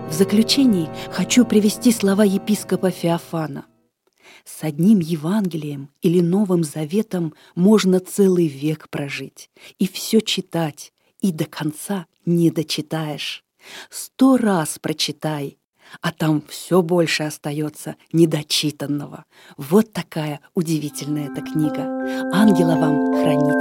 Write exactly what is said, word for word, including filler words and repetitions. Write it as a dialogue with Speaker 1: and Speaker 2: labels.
Speaker 1: В заключении хочу привести слова епископа Феофана. С одним Евангелием или Новым Заветом можно целый век прожить, и все читать, и до конца не дочитаешь. Сто раз прочитай, а там все больше остается недочитанного. Вот такая удивительная эта книга. Ангела вам хранит.